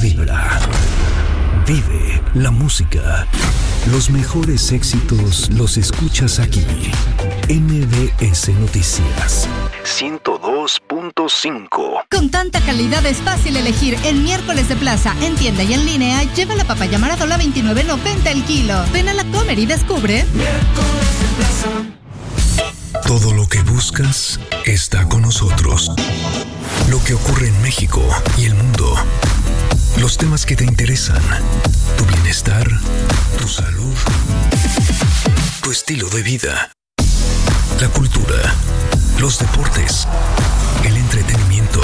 vibra. Vive la música. Los mejores éxitos los escuchas aquí. MBS Noticias 102.5. Con tanta calidad es fácil elegir. En Miércoles de Plaza, en tienda y en línea, lleva la papaya Maradola $29.90 el kilo. Ven a la Comer y descubre. Miércoles de Plaza. Todo lo que buscas está con nosotros. Lo que ocurre en México y el mundo. Los temas que te interesan. Tu bienestar, tu salud, tu estilo de vida. La cultura, los deportes, el entretenimiento.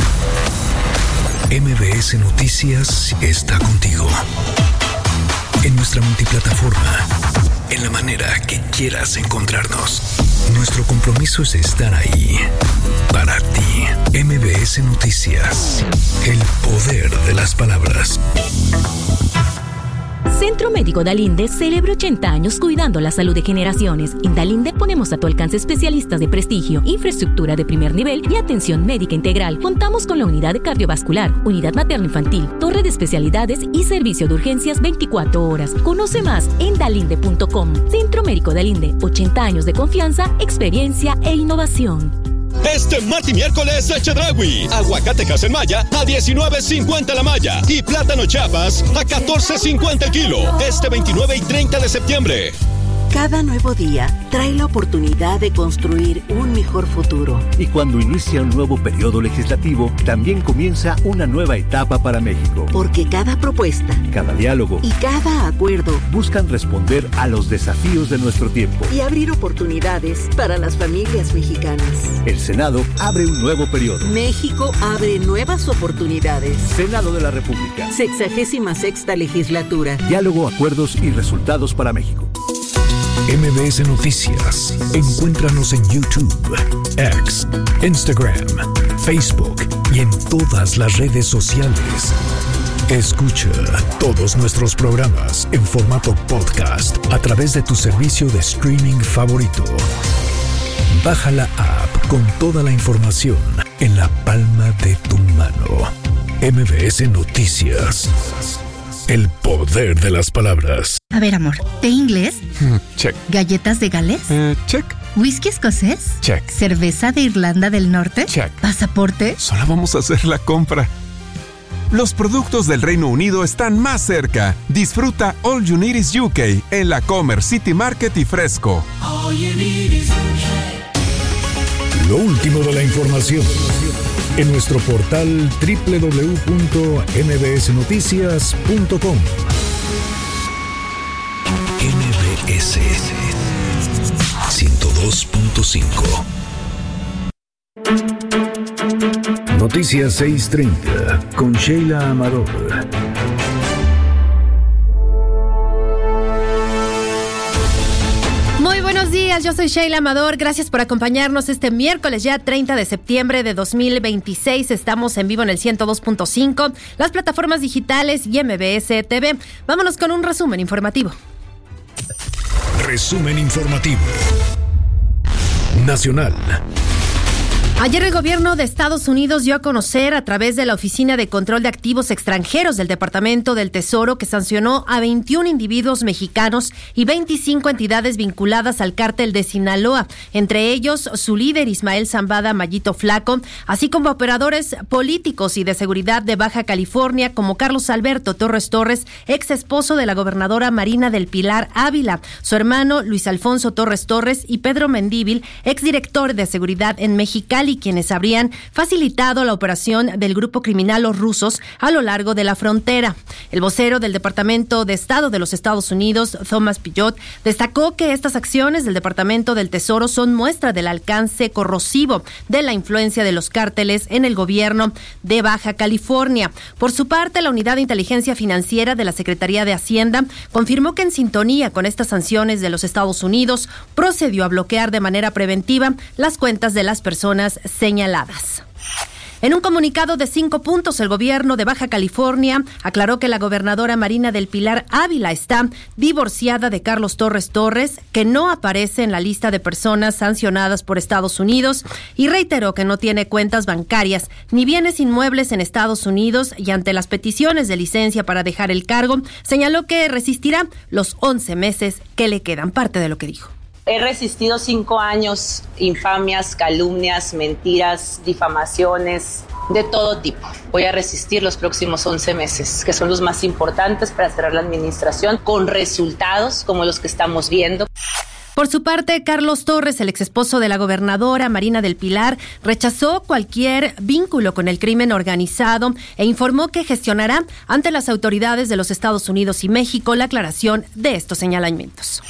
MBS Noticias está contigo. En nuestra multiplataforma, en la manera que quieras encontrarnos. Nuestro compromiso es estar ahí, para ti. MBS Noticias, el poder de las palabras. Centro Médico Dalinde celebra 80 años cuidando la salud de generaciones. En Dalinde ponemos a tu alcance especialistas de prestigio, infraestructura de primer nivel y atención médica integral. Contamos con la unidad de cardiovascular, unidad materno-infantil, torre de especialidades y servicio de urgencias 24 horas. Conoce más en dalinde.com. Centro Médico Dalinde, 80 años de confianza, experiencia e innovación. Este martes y miércoles Chedraui. Aguacatejas en malla a $19.50 la malla y plátano Chiapas a $14.50 el kilo. Este 29 y 30 de septiembre. Cada nuevo día trae la oportunidad de construir un mejor futuro. Y cuando inicia un nuevo periodo legislativo, también comienza una nueva etapa para México. Porque cada propuesta, cada diálogo y cada acuerdo buscan responder a los desafíos de nuestro tiempo y abrir oportunidades para las familias mexicanas. El Senado abre un nuevo periodo. México abre nuevas oportunidades. Senado de la República. 66ª legislatura. Diálogo, acuerdos y resultados para México. MBS Noticias. Encuéntranos en YouTube, X, Instagram, Facebook y en todas las redes sociales. Escucha todos nuestros programas en formato podcast a través de tu servicio de streaming favorito. Baja la app con toda la información en la palma de tu mano. MBS Noticias. El poder de las palabras. A ver, amor, ¿té inglés? Check. ¿Galletas de Gales? Check. ¿Whisky escocés? Check. ¿Cerveza de Irlanda del Norte? Check. ¿Pasaporte? Solo vamos a hacer la compra. Los productos del Reino Unido están más cerca. Disfruta All You Need Is UK en la Comer, City Market y Fresco. All you need is Lo último de la información en nuestro portal www.mbsnoticias.com. MBS 102.5. Noticias 630 con Sheila Amador. Muy buenos días, yo soy Sheila Amador, gracias por acompañarnos este miércoles ya 30 de septiembre de 2026, estamos en vivo en el 102.5, las plataformas digitales y MBS TV. Vámonos con un resumen informativo. Resumen informativo nacional. Ayer el gobierno de Estados Unidos dio a conocer a través de la Oficina de Control de Activos Extranjeros del Departamento del Tesoro que sancionó a 21 individuos mexicanos y 25 entidades vinculadas al cártel de Sinaloa, entre ellos su líder Ismael Zambada Mayito Flaco, así como operadores políticos y de seguridad de Baja California como Carlos Alberto Torres Torres, ex esposo de la gobernadora Marina del Pilar Ávila, su hermano Luis Alfonso Torres Torres y Pedro Mendívil, ex director de seguridad en Mexicali, quienes habrían facilitado la operación del grupo criminal Los Rusos a lo largo de la frontera. El vocero del Departamento de Estado de los Estados Unidos, Thomas Pillot, destacó que estas acciones del Departamento del Tesoro son muestra del alcance corrosivo de la influencia de los cárteles en el gobierno de Baja California. Por su parte, la Unidad de Inteligencia Financiera de la Secretaría de Hacienda confirmó que en sintonía con estas sanciones de los Estados Unidos, procedió a bloquear de manera preventiva las cuentas de las personas señaladas. En un comunicado de 5 puntos, el gobierno de Baja California aclaró que la gobernadora Marina del Pilar Ávila está divorciada de Carlos Torres Torres, que no aparece en la lista de personas sancionadas por Estados Unidos, y reiteró que no tiene cuentas bancarias ni bienes inmuebles en Estados Unidos, y ante las peticiones de licencia para dejar el cargo, señaló que resistirá los 11 meses que le quedan. Parte de lo que dijo. He resistido 5 años, infamias, calumnias, mentiras, difamaciones, de todo tipo. Voy a resistir los próximos 11 meses, que son los más importantes para cerrar la administración con resultados como los que estamos viendo. Por su parte, Carlos Torres, el exesposo de la gobernadora Marina del Pilar, rechazó cualquier vínculo con el crimen organizado e informó que gestionará ante las autoridades de los Estados Unidos y México la aclaración de estos señalamientos.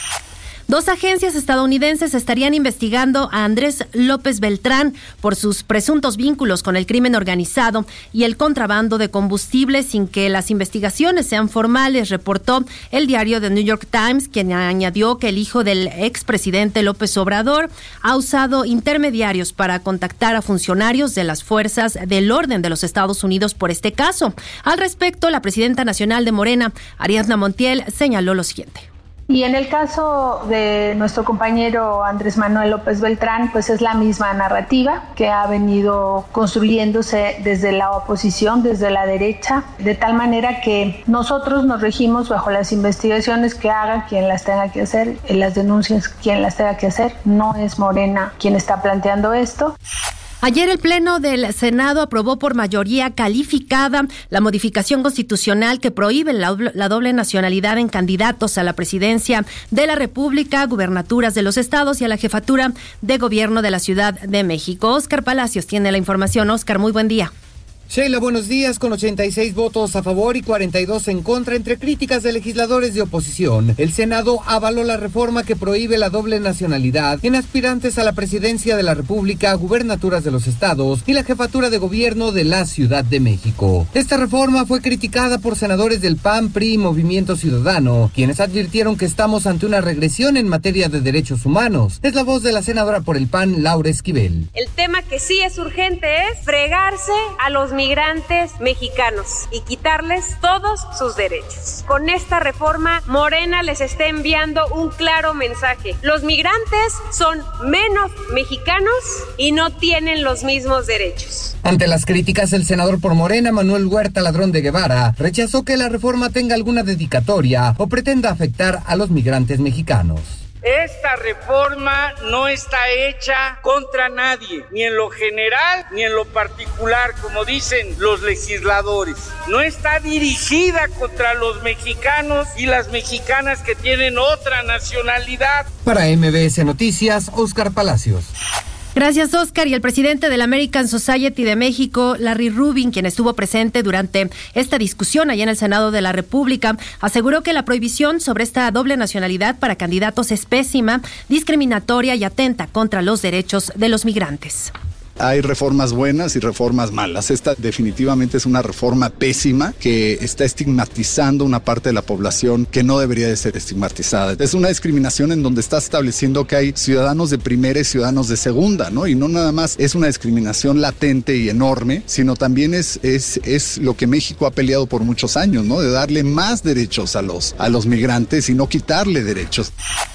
2 agencias estadounidenses estarían investigando a Andrés López Beltrán por sus presuntos vínculos con el crimen organizado y el contrabando de combustible sin que las investigaciones sean formales, reportó el diario The New York Times, quien añadió que el hijo del expresidente López Obrador ha usado intermediarios para contactar a funcionarios de las fuerzas del orden de los Estados Unidos por este caso. Al respecto, la presidenta nacional de Morena, Ariadna Montiel, señaló lo siguiente. Y en el caso de nuestro compañero Andrés Manuel López Beltrán, pues es la misma narrativa que ha venido construyéndose desde la oposición, desde la derecha, de tal manera que nosotros nos regimos bajo las investigaciones que haga quien las tenga que hacer, las denuncias quien las tenga que hacer. No es Morena quien está planteando esto. Ayer el Pleno del Senado aprobó por mayoría calificada la modificación constitucional que prohíbe la doble nacionalidad en candidatos a la presidencia de la República, gubernaturas de los estados y a la jefatura de gobierno de la Ciudad de México. Óscar Palacios tiene la información. Óscar, muy buen día. Sheila, buenos días. Con 86 votos a favor y 42 en contra, entre críticas de legisladores de oposición, el Senado avaló la reforma que prohíbe la doble nacionalidad en aspirantes a la presidencia de la República, gubernaturas de los estados y la jefatura de gobierno de la Ciudad de México. Esta reforma fue criticada por senadores del PAN, PRI y Movimiento Ciudadano, quienes advirtieron que estamos ante una regresión en materia de derechos humanos. Es la voz de la senadora por el PAN, Laura Esquivel. El tema que sí es urgente es fregarse a los migrantes mexicanos y quitarles todos sus derechos. Con esta reforma, Morena les está enviando un claro mensaje. Los migrantes son menos mexicanos y no tienen los mismos derechos. Ante las críticas, el senador por Morena, Manuel Huerta Ladrón de Guevara, rechazó que la reforma tenga alguna dedicatoria o pretenda afectar a los migrantes mexicanos. Esta reforma no está hecha contra nadie, ni en lo general ni en lo particular, como dicen los legisladores. No está dirigida contra los mexicanos y las mexicanas que tienen otra nacionalidad. Para MBS Noticias, Óscar Palacios. Gracias, Óscar. Y el presidente de la American Society de México, Larry Rubin, quien estuvo presente durante esta discusión allá en el Senado de la República, aseguró que la prohibición sobre esta doble nacionalidad para candidatos es pésima, discriminatoria y atenta contra los derechos de los migrantes. Hay reformas buenas y reformas malas. Esta definitivamente es una reforma pésima que está estigmatizando una parte de la población que no debería de ser estigmatizada. Es una discriminación en donde está estableciendo que hay ciudadanos de primera y ciudadanos de segunda, ¿no? Y no nada más es una discriminación latente y enorme, sino también es lo que México ha peleado por muchos años, ¿no? De darle más derechos a los migrantes y no quitarle derechos.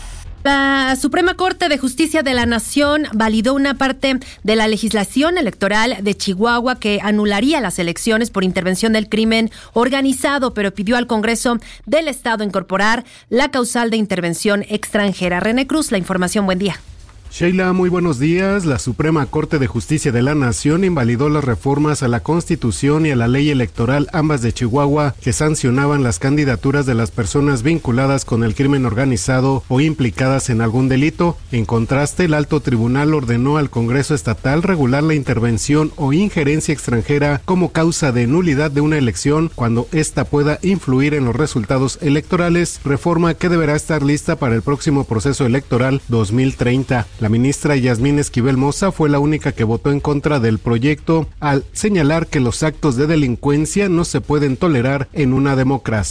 La Suprema Corte de Justicia de la Nación validó una parte de la legislación electoral de Chihuahua que anularía las elecciones por intervención del crimen organizado, pero pidió al Congreso del Estado incorporar la causal de intervención extranjera. René Cruz, la información. Buen día. Sheila, muy buenos días. La Suprema Corte de Justicia de la Nación invalidó las reformas a la Constitución y a la ley electoral, ambas de Chihuahua, que sancionaban las candidaturas de las personas vinculadas con el crimen organizado o implicadas en algún delito. En contraste, el alto tribunal ordenó al Congreso estatal regular la intervención o injerencia extranjera como causa de nulidad de una elección cuando ésta pueda influir en los resultados electorales, reforma que deberá estar lista para el próximo proceso electoral 2030. La ministra Yasmín Esquivel Moza fue la única que votó en contra del proyecto al señalar que los actos de delincuencia no se pueden tolerar en una democracia.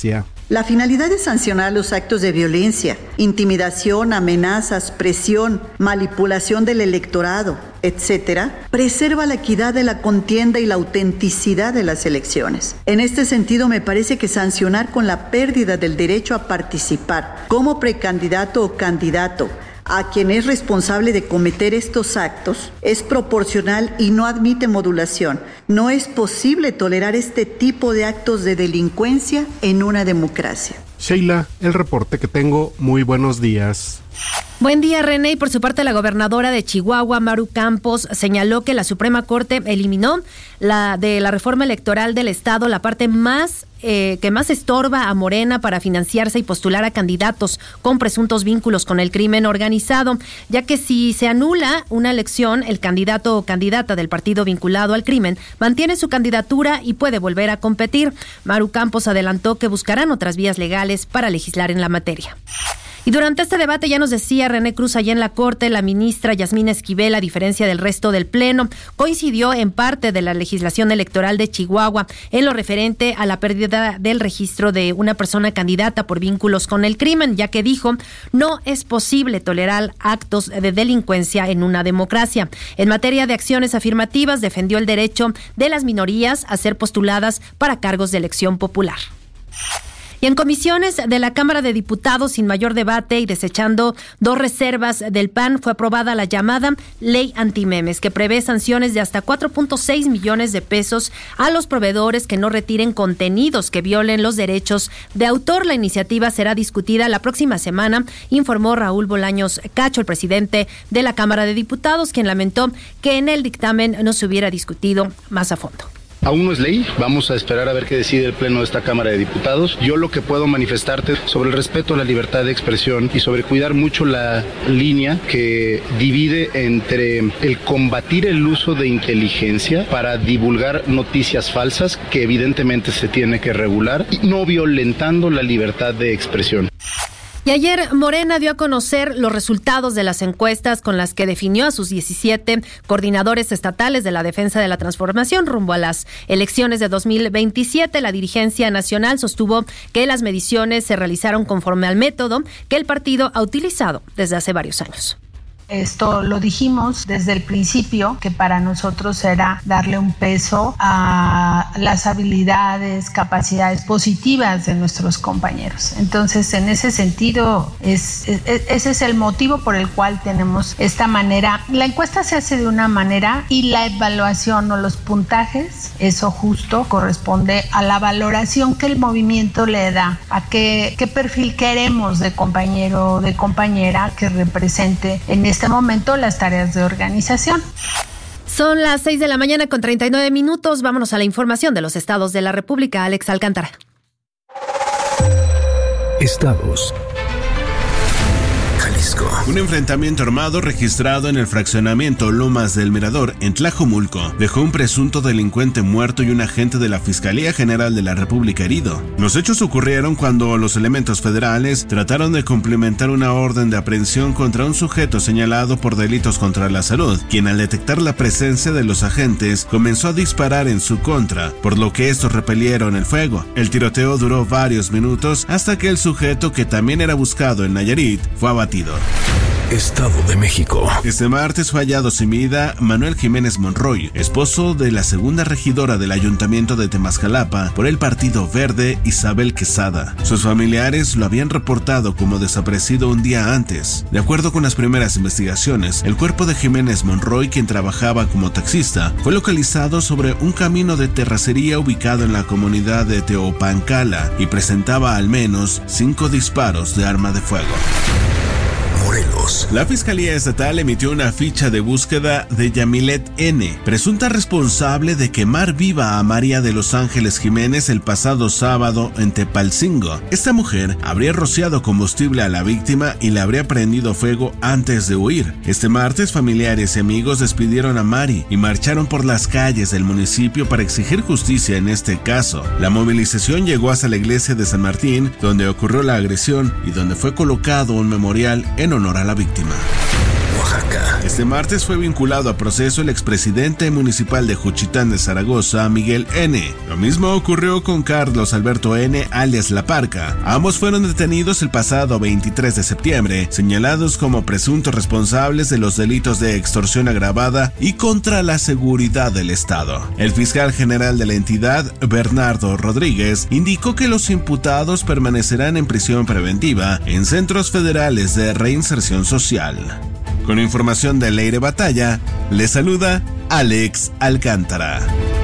La finalidad de sancionar los actos de violencia, intimidación, amenazas, presión, manipulación del electorado, etcétera, preserva la equidad de la contienda y la autenticidad de las elecciones. En este sentido, me parece que sancionar con la pérdida del derecho a participar como precandidato o candidato a quien es responsable de cometer estos actos es proporcional y no admite modulación. No es posible tolerar este tipo de actos de delincuencia en una democracia. Sheila, el reporte que tengo. Muy buenos días. Buen día, René. Y por su parte, la gobernadora de Chihuahua, Maru Campos, señaló que la Suprema Corte eliminó de la reforma electoral del Estado la parte que más estorba a Morena para financiarse y postular a candidatos con presuntos vínculos con el crimen organizado, ya que si se anula una elección, el candidato o candidata del partido vinculado al crimen mantiene su candidatura y puede volver a competir. Maru Campos adelantó que buscarán otras vías legales para legislar en la materia. Y durante este debate, ya nos decía René Cruz, allá en la Corte, la ministra Yasmín Esquivel, a diferencia del resto del Pleno, coincidió en parte de la legislación electoral de Chihuahua en lo referente a la pérdida del registro de una persona candidata por vínculos con el crimen, ya que dijo, no es posible tolerar actos de delincuencia en una democracia. En materia de acciones afirmativas, defendió el derecho de las minorías a ser postuladas para cargos de elección popular. Y en comisiones de la Cámara de Diputados, sin mayor debate y desechando 2 reservas del PAN, fue aprobada la llamada Ley Antimemes, que prevé sanciones de hasta 4.6 millones de pesos a los proveedores que no retiren contenidos que violen los derechos de autor. La iniciativa será discutida la próxima semana, informó Raúl Bolaños Cacho, el presidente de la Cámara de Diputados, quien lamentó que en el dictamen no se hubiera discutido más a fondo. Aún no es ley, vamos a esperar a ver qué decide el Pleno de esta Cámara de Diputados. Yo lo que puedo manifestarte sobre el respeto a la libertad de expresión y sobre cuidar mucho la línea que divide entre el combatir el uso de inteligencia para divulgar noticias falsas, que evidentemente se tiene que regular, y no violentando la libertad de expresión. Y ayer Morena dio a conocer los resultados de las encuestas con las que definió a sus 17 coordinadores estatales de la defensa de la transformación rumbo a las elecciones de 2027. La dirigencia nacional sostuvo que las mediciones se realizaron conforme al método que el partido ha utilizado desde hace varios años. Esto lo dijimos desde el principio, que para nosotros era darle un peso a las habilidades, capacidades positivas de nuestros compañeros. Entonces, en ese sentido, ese es el motivo por el cual tenemos esta manera. La encuesta se hace de una manera y la evaluación o los puntajes, eso justo corresponde a la valoración que el movimiento le da, a qué perfil queremos de compañero o de compañera que represente en este momento las tareas de organización. Son las 6:39 a.m. Vámonos a la información de los estados de la República. Alex Alcántara. Estados. Jalisco. Un enfrentamiento armado registrado en el fraccionamiento Lomas del Mirador, en Tlajomulco, dejó un presunto delincuente muerto y un agente de la Fiscalía General de la República herido. Los hechos ocurrieron cuando los elementos federales trataron de cumplimentar una orden de aprehensión contra un sujeto señalado por delitos contra la salud, quien al detectar la presencia de los agentes comenzó a disparar en su contra, por lo que estos repelieron el fuego. El tiroteo duró varios minutos hasta que el sujeto, que también era buscado en Nayarit, fue abatido. Estado de México. Este martes fue hallado sin vida Manuel Jiménez Monroy, esposo de la segunda regidora del Ayuntamiento de Temascalapa por el Partido Verde, Isabel Quesada. Sus familiares lo habían reportado como desaparecido un día antes. De acuerdo con las primeras investigaciones, el cuerpo de Jiménez Monroy, quien trabajaba como taxista, fue localizado sobre un camino de terracería ubicado en la comunidad de Teopancala y presentaba al menos 5 disparos de arma de fuego. Morelos. La Fiscalía Estatal emitió una ficha de búsqueda de Yamilet N., presunta responsable de quemar viva a María de los Ángeles Jiménez el pasado sábado en Tepalcingo. Esta mujer habría rociado combustible a la víctima y le habría prendido fuego antes de huir. Este martes, familiares y amigos despidieron a Mari y marcharon por las calles del municipio para exigir justicia en este caso. La movilización llegó hasta la iglesia de San Martín, donde ocurrió la agresión y donde fue colocado un memorial en honor a la víctima. Oaxaca. Este martes fue vinculado a proceso el expresidente municipal de Juchitán de Zaragoza, Miguel N. Lo mismo ocurrió con Carlos Alberto N., alias La Parca. Ambos fueron detenidos el pasado 23 de septiembre, señalados como presuntos responsables de los delitos de extorsión agravada y contra la seguridad del Estado. El fiscal general de la entidad, Bernardo Rodríguez, indicó que los imputados permanecerán en prisión preventiva en centros federales de reinserción social. Con información de Leire Batalla, le saluda Alex Alcántara.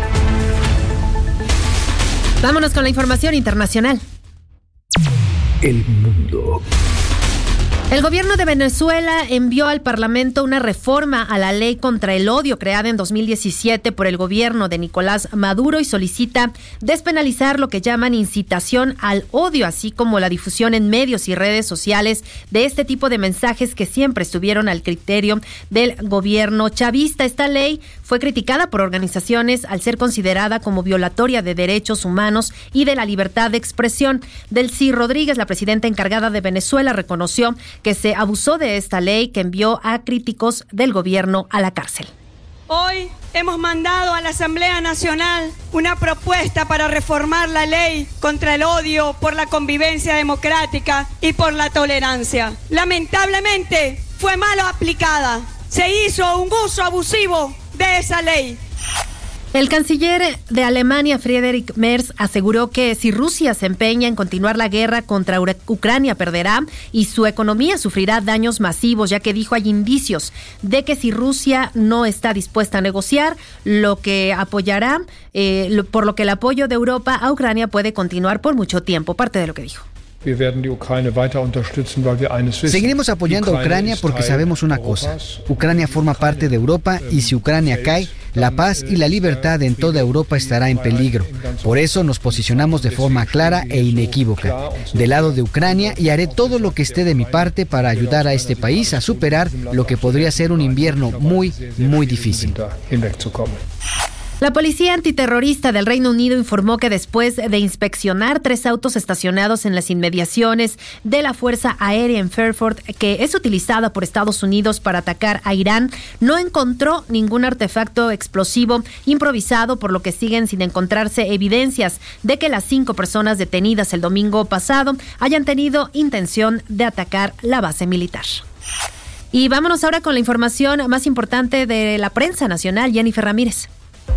Vámonos con la información internacional. El mundo. El gobierno de Venezuela envió al Parlamento una reforma a la ley contra el odio creada en 2017 por el gobierno de Nicolás Maduro y solicita despenalizar lo que llaman incitación al odio, así como la difusión en medios y redes sociales de este tipo de mensajes que siempre estuvieron al criterio del gobierno chavista. Esta ley fue criticada por organizaciones al ser considerada como violatoria de derechos humanos y de la libertad de expresión. Delcy Rodríguez, la presidenta encargada de Venezuela, reconoció que se abusó de esta ley que envió a críticos del gobierno a la cárcel. Hoy hemos mandado a la Asamblea Nacional una propuesta para reformar la ley contra el odio por la convivencia democrática y por la tolerancia. Lamentablemente fue mal aplicada. Se hizo un uso abusivo de esa ley. El canciller de Alemania, Friedrich Merz, aseguró que si Rusia se empeña en continuar la guerra contra Ucrania, perderá y su economía sufrirá daños masivos, ya que dijo hay indicios de que si Rusia no está dispuesta a negociar, lo que apoyará, por lo que el apoyo de Europa a Ucrania puede continuar por mucho tiempo. Parte de lo que dijo. Seguiremos apoyando a Ucrania porque sabemos una cosa. Ucrania forma parte de Europa y si Ucrania cae, la paz y la libertad en toda Europa estará en peligro. Por eso nos posicionamos de forma clara e inequívoca del lado de Ucrania y haré todo lo que esté de mi parte para ayudar a este país a superar lo que podría ser un invierno muy, muy difícil. La policía antiterrorista del Reino Unido informó que después de inspeccionar 3 autos estacionados en las inmediaciones de la Fuerza Aérea en Fairford, que es utilizada por Estados Unidos para atacar a Irán, no encontró ningún artefacto explosivo improvisado, por lo que siguen sin encontrarse evidencias de que las 5 personas detenidas el domingo pasado hayan tenido intención de atacar la base militar. Y vámonos ahora con la información más importante de la prensa nacional. Jennifer Ramírez.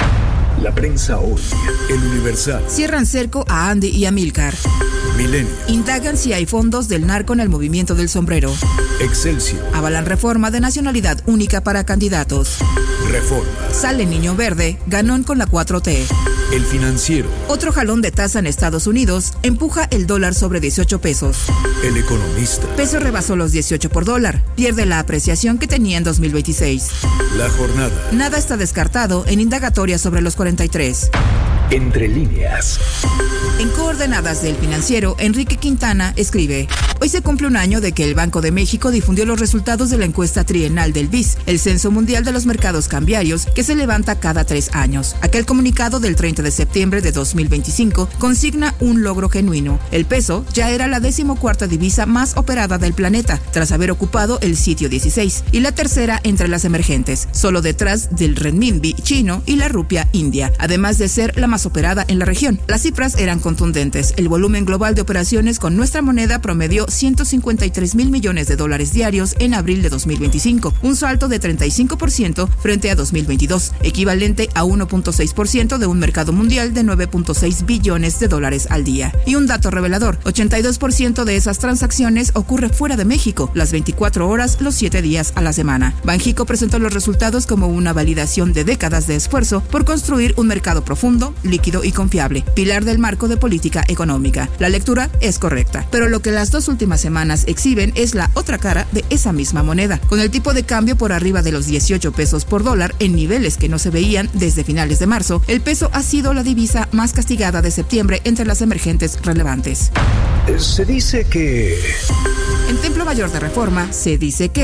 La prensa hoy, El Universal. Cierran cerco a Andy y a Milcar. Milenio. Indagan si hay fondos del narco en el movimiento del sombrero. Excelsior. Avalan reforma de nacionalidad única para candidatos. Reforma. Sale Niño Verde, ganón con la 4T. El Financiero. Otro jalón de tasa en Estados Unidos empuja el dólar sobre 18 pesos. El Economista. Peso rebasó los 18 por dólar. Pierde la apreciación que tenía en 2026. La Jornada. Nada está descartado en indagatoria sobre los 43. Entre líneas. En coordenadas del Financiero, Enrique Quintana escribe: hoy se cumple un año de que el Banco de México difundió los resultados de la encuesta trienal del BIS, el Censo Mundial de los Mercados Cambiarios, que se levanta cada 3 años. Aquel comunicado del 30 de septiembre de 2025 consigna un logro genuino. El peso ya era la 14ª divisa más operada del planeta, tras haber ocupado el sitio 16, y la tercera entre las emergentes, solo detrás del renminbi chino y la rupia india, además de ser la más operada en la región. Las cifras eran contundentes. El volumen global de operaciones con nuestra moneda promedió 153,000 millones de dólares diarios en abril de 2025, un salto de 35% frente a 2022, equivalente a 1.6% de un mercado mundial de 9.6 billones de dólares al día. Y un dato revelador: 82% de esas transacciones ocurre fuera de México, las 24 horas, los 7 días a la semana. Banjico presentó los resultados como una validación de décadas de esfuerzo por construir un mercado profundo, líquido y confiable, pilar del marco de política económica. La lectura es correcta, pero lo que las 2 últimas semanas exhiben es la otra cara de esa misma moneda. Con el tipo de cambio por arriba de los 18 pesos por dólar, en niveles que no se veían desde finales de marzo, el peso ha sido la divisa más castigada de septiembre entre las emergentes relevantes. Se dice que... En Templo Mayor de Reforma se dice que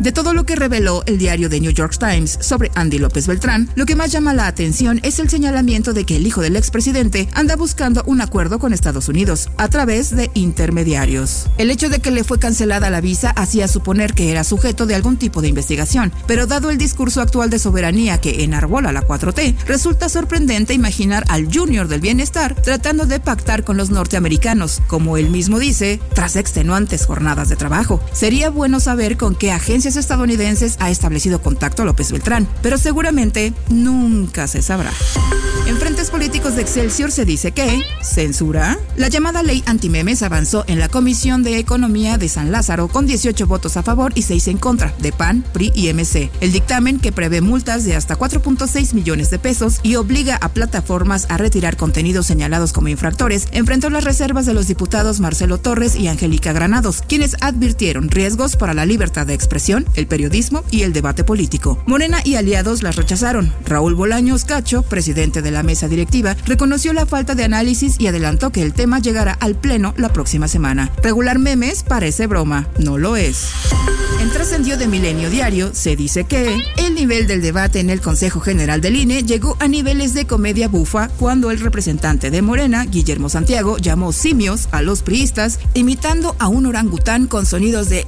De todo lo que reveló el diario The New York Times sobre Andy López Beltrán, lo que más llama la atención es el señalamiento de que el hijo del expresidente anda buscando un acuerdo con Estados Unidos a través de intermediarios. El hecho de que le fue cancelada la visa hacía suponer que era sujeto de algún tipo de investigación, pero dado el discurso actual de soberanía que enarbola la 4T, resulta sorprendente imaginar al Junior del Bienestar tratando de pactar con los norteamericanos, como él mismo dice, tras extenuantes jornadas de trabajo. Sería bueno saber con qué agencias estadounidenses ha establecido contacto López Beltrán, pero seguramente nunca se sabrá. En frentes políticos de Excelsior se dice que censura. La llamada ley antimemes avanzó en la Comisión de Economía de San Lázaro con 18 votos a favor y 6 en contra de PAN, PRI y MC. El dictamen, que prevé multas de hasta 4.6 millones de pesos y obliga a plataformas a retirar contenidos señalados como infractores, enfrentó las reservas de los diputados Marcelo Torres y Angélica Granados, quienes advirtieron riesgos para la libertad de expresión, el periodismo y el debate político. Morena y aliados las rechazaron. Raúl Bolaños Cacho, presidente de la mesa directiva, reconoció la falta de análisis y adelantó que el tema llegará al pleno la próxima semana. Regular memes parece broma, no lo es. En Trascendió de Milenio Diario se dice que el nivel del debate en el Consejo General del INE llegó a niveles de comedia bufa cuando el representante de Morena, Guillermo Santiago, llamó simios a los priistas, imitando a un orangután con sonidos de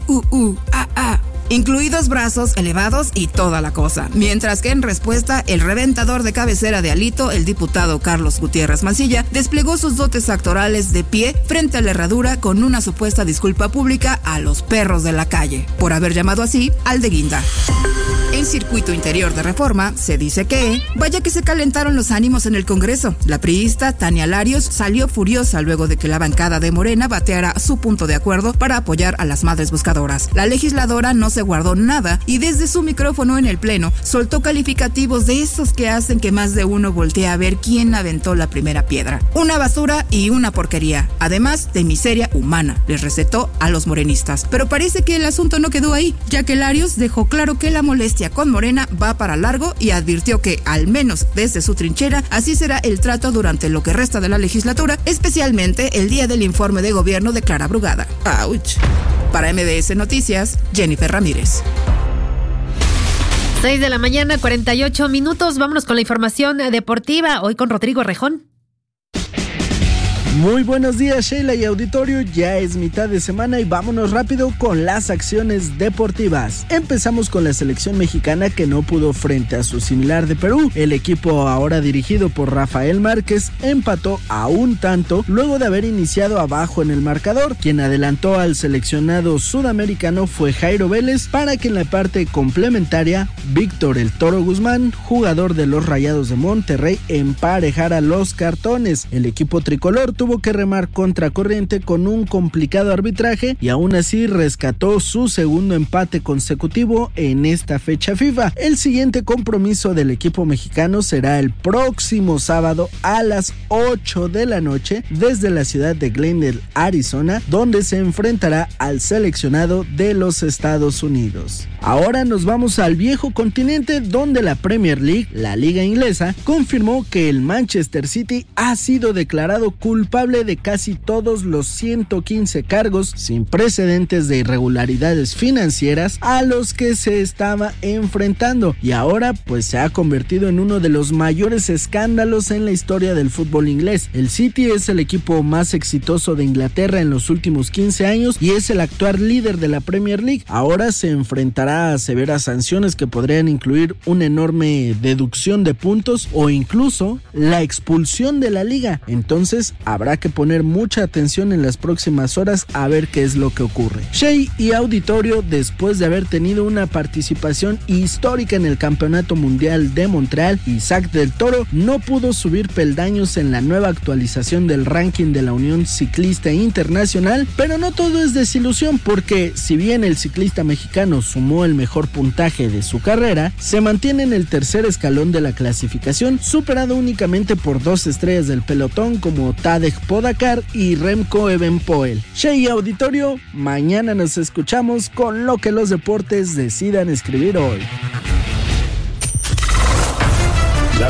incluidos brazos elevados y toda la cosa. Mientras que en respuesta, el reventador de cabecera de Alito, el diputado Carlos Gutiérrez Mancilla, desplegó sus dotes actorales de pie frente a la herradura con una supuesta disculpa pública a los perros de la calle, por haber llamado así al de Guinda. En Circuito Interior de Reforma se dice que vaya que se calentaron los ánimos en el Congreso. La priista Tania Larios salió furiosa luego de que la bancada de Morena bateara su punto de acuerdo para apoyar a las madres buscadoras. La legisladora no se guardó nada y desde su micrófono en el pleno soltó calificativos de esos que hacen que más de uno voltee a ver quién aventó la primera piedra. Una basura y una porquería, además de miseria humana, les recetó a los morenistas. Pero parece que el asunto no quedó ahí, ya que Larios dejó claro que la molestia con Morena va para largo y advirtió que, al menos desde su trinchera, así será el trato durante lo que resta de la legislatura, especialmente el día del informe de gobierno de Clara Brugada. ¡Auch! Para MBS Noticias, Jennifer Ramírez. 6 de la mañana, 48 minutos. Vámonos con la información deportiva. Hoy con Rodrigo Rejón. Muy buenos días, Sheila y auditorio. Ya es mitad de semana y vámonos rápido con las acciones deportivas. Empezamos con la selección mexicana que no pudo frente a su similar de Perú. El equipo, ahora dirigido por Rafael Márquez, empató a un tanto luego de haber iniciado abajo en el marcador. Quien adelantó al seleccionado sudamericano fue Jairo Vélez para que en la parte complementaria Víctor El Toro Guzmán, jugador de los Rayados de Monterrey, emparejara los cartones. El equipo tricolor tuvo que remar contracorriente con un complicado arbitraje y aún así rescató su segundo empate consecutivo en esta fecha FIFA. El siguiente compromiso del equipo mexicano será el próximo sábado a las 8 de la noche desde la ciudad de Glendale, Arizona, donde se enfrentará al seleccionado de los Estados Unidos. Ahora nos vamos al viejo continente, donde la Premier League, la liga inglesa, confirmó que el Manchester City ha sido declarado culpable de casi todos los 115 cargos sin precedentes de irregularidades financieras a los que se estaba enfrentando, y ahora pues se ha convertido en uno de los mayores escándalos en la historia del fútbol inglés. El City es el equipo más exitoso de Inglaterra en los últimos 15 años y es el actual líder de la Premier League. Ahora se enfrentará a severas sanciones que podrían incluir una enorme deducción de puntos o incluso la expulsión de la liga. Entonces habrá que poner mucha atención en las próximas horas a ver qué es lo que ocurre. Shea y auditorio, después de haber tenido una participación histórica en el Campeonato Mundial de Montreal, Isaac del Toro no pudo subir peldaños en la nueva actualización del ranking de la Unión Ciclista Internacional, pero no todo es desilusión, porque si bien el ciclista mexicano sumó el mejor puntaje de su carrera, se mantiene en el tercer escalón de la clasificación, superado únicamente por 2 estrellas del pelotón como Tadej Pogačar y Remco Evenepoel. Shea auditorio, mañana nos escuchamos con lo que los deportes decidan escribir hoy. Las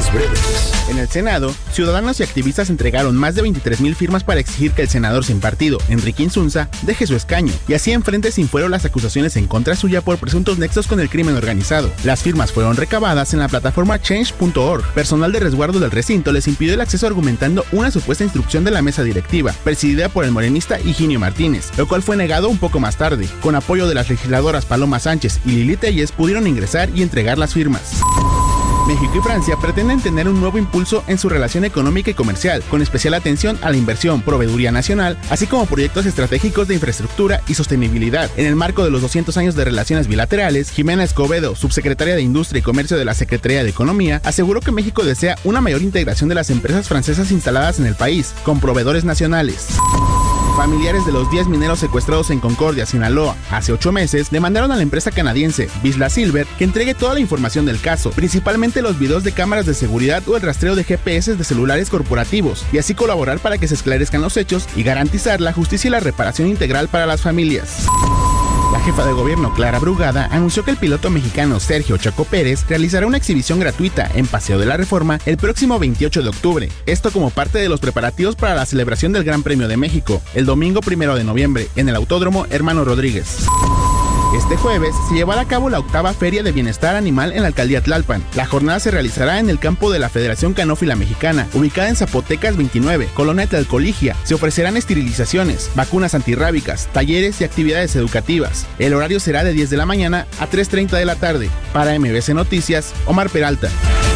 más breves. En el Senado, ciudadanos y activistas entregaron más de 23,000 firmas para exigir que el senador sin partido, Enrique Insunza, deje su escaño, y así enfrente sin fuero las acusaciones en contra suya por presuntos nexos con el crimen organizado. Las firmas fueron recabadas en la plataforma change.org. Personal de resguardo del recinto les impidió el acceso argumentando una supuesta instrucción de la mesa directiva, presidida por el morenista Higinio Martínez, lo cual fue negado un poco más tarde. Con apoyo de las legisladoras Paloma Sánchez y Lili Telles pudieron ingresar y entregar las firmas. México y Francia pretenden tener un nuevo impulso en su relación económica y comercial, con especial atención a la inversión, proveeduría nacional, así como proyectos estratégicos de infraestructura y sostenibilidad. En el marco de los 200 años de relaciones bilaterales, Jimena Escobedo, subsecretaria de Industria y Comercio de la Secretaría de Economía, aseguró que México desea una mayor integración de las empresas francesas instaladas en el país, con proveedores nacionales. Familiares de los 10 mineros secuestrados en Concordia, Sinaloa, hace 8 meses, demandaron a la empresa canadiense Vizsla Silver que entregue toda la información del caso, principalmente los videos de cámaras de seguridad o el rastreo de GPS de celulares corporativos, y así colaborar para que se esclarezcan los hechos y garantizar la justicia y la reparación integral para las familias. La jefa de gobierno, Clara Brugada, anunció que el piloto mexicano Sergio Checo Pérez realizará una exhibición gratuita en Paseo de la Reforma el próximo 28 de octubre. Esto como parte de los preparativos para la celebración del Gran Premio de México, el domingo 1 de noviembre, en el Autódromo Hermano Rodríguez. Este jueves se llevará a cabo la 8ª Feria de Bienestar Animal en la Alcaldía Tlalpan. La jornada se realizará en el campo de la Federación Canófila Mexicana, ubicada en Zapotecas 29, Colonia Tlalcoligia. Se ofrecerán esterilizaciones, vacunas antirrábicas, talleres y actividades educativas. El horario será de 10 de la mañana a 3:30 de la tarde. Para MBC Noticias, Omar Peralta.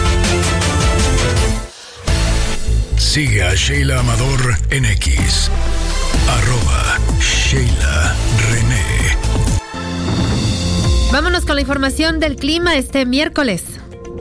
Sigue a Sheila Amador en X. @Sheila René. Vámonos con la información del clima este miércoles.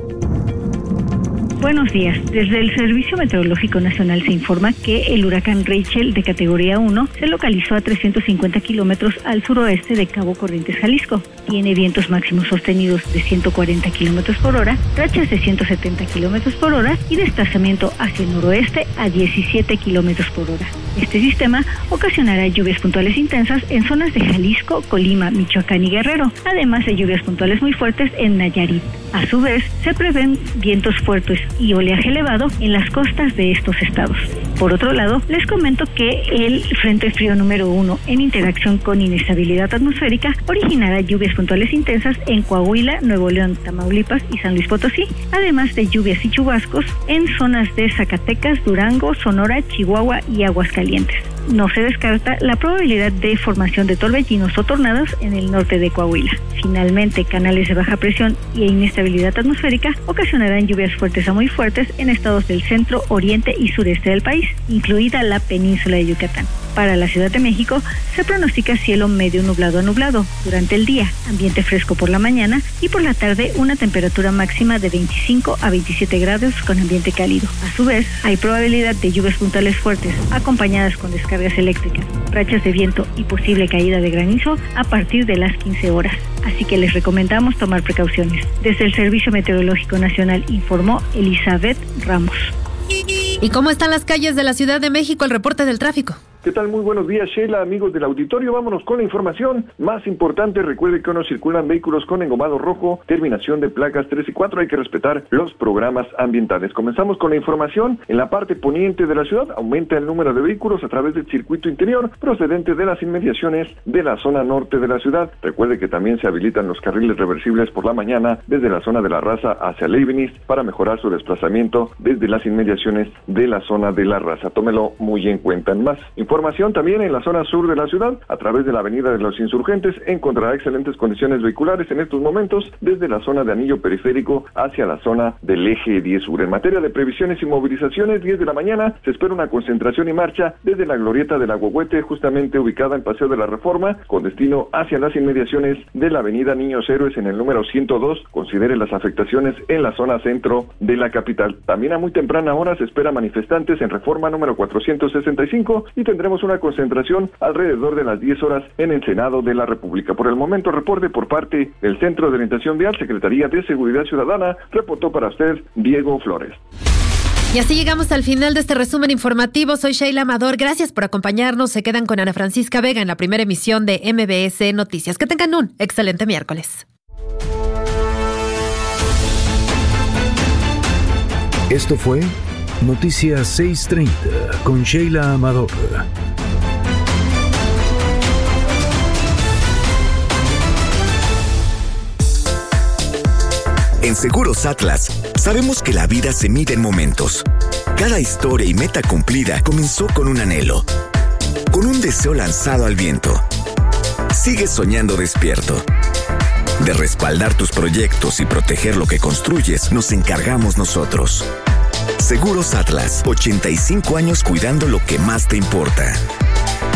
Buenos días. Desde el Servicio Meteorológico Nacional se informa que el huracán Rachel de categoría 1 se localizó a 350 kilómetros al suroeste de Cabo Corrientes, Jalisco. Tiene vientos máximos sostenidos de 140 kilómetros por hora, rachas de 170 kilómetros por hora y desplazamiento hacia el noroeste a 17 kilómetros por hora. Este sistema ocasionará lluvias puntuales intensas en zonas de Jalisco, Colima, Michoacán y Guerrero, además de lluvias puntuales muy fuertes en Nayarit. A su vez, se prevén vientos fuertes y oleaje elevado en las costas de estos estados. Por otro lado, les comento que el Frente Frío número 1, en interacción con inestabilidad atmosférica, originará lluvias puntuales intensas en Coahuila, Nuevo León, Tamaulipas y San Luis Potosí, además de lluvias y chubascos en zonas de Zacatecas, Durango, Sonora, Chihuahua y Aguascalientes. No se descarta la probabilidad de formación de torbellinos o tornados en el norte de Coahuila. Finalmente, canales de baja presión e inestabilidad atmosférica ocasionarán lluvias fuertes a muy fuertes en estados del centro, oriente y sureste del país, incluida la península de Yucatán. Para la Ciudad de México, se pronostica cielo medio nublado a nublado durante el día, ambiente fresco por la mañana y por la tarde una temperatura máxima de 25 a 27 grados con ambiente cálido. A su vez, hay probabilidad de lluvias puntuales fuertes, acompañadas con descargas eléctricas, rachas de viento y posible caída de granizo a partir de las 15 horas. Así que les recomendamos tomar precauciones. Desde el Servicio Meteorológico Nacional informó Elizabeth Ramos. ¿Y cómo están las calles de la Ciudad de México? El reporte del tráfico. ¿Qué tal? Muy buenos días, Sheila, amigos del auditorio. Vámonos con la información más importante. Recuerde que no circulan vehículos con engomado rojo, terminación de placas 3 y 4. Hay que respetar los programas ambientales. Comenzamos con la información. En la parte poniente de la ciudad aumenta el número de vehículos a través del circuito interior procedente de las inmediaciones de la zona norte de la ciudad. Recuerde que también se habilitan los carriles reversibles por la mañana desde la zona de la Raza hacia Leibniz para mejorar su desplazamiento desde las inmediaciones de la zona de la Raza. Tómelo muy en cuenta. En más información también en la zona sur de la ciudad, a través de la avenida de los Insurgentes, encontrará excelentes condiciones vehiculares en estos momentos desde la zona de Anillo Periférico hacia la zona del eje 10 sur. En materia de previsiones y movilizaciones, 10 de la mañana se espera una concentración y marcha desde la glorieta del Agüehuete, justamente ubicada en Paseo de la Reforma, con destino hacia las inmediaciones de la avenida Niños Héroes en el número 102. Considere las afectaciones en la zona centro de la capital. También a muy temprana hora se espera manifestantes en Reforma número 465 y tendremos una concentración alrededor de las 10 horas en el Senado de la República. Por el momento, reporte por parte del Centro de Orientación Vial, Secretaría de Seguridad Ciudadana, reportó para usted Diego Flores. Y así llegamos al final de este resumen informativo. Soy Sheila Amador. Gracias por acompañarnos. Se quedan con Ana Francisca Vega en la primera emisión de MBS Noticias. Que tengan un excelente miércoles. Esto fue Noticias 630 con Sheila Amador. En Seguros Atlas, sabemos que la vida se mide en momentos. Cada historia y meta cumplida comenzó con un anhelo, con un deseo lanzado al viento. Sigues soñando despierto. De respaldar tus proyectos y proteger lo que construyes, nos encargamos nosotros. Seguros Atlas, 85 años cuidando lo que más te importa.